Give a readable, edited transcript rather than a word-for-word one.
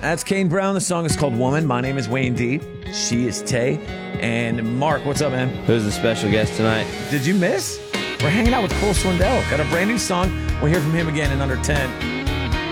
That's Kane Brown. The song is called Woman. My name is Wayne D. She is Tay. And Mark, what's up, man? Who's the special guest tonight? Did you miss? We're hanging out with Cole Swindell. Got a brand new song. We'll hear from him again in under 10.